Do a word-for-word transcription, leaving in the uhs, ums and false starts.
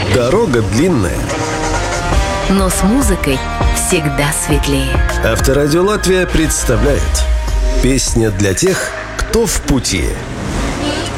Дорога длинная, но с музыкой всегда светлее. Авторадио Латвия представляет: песня для тех, кто в пути.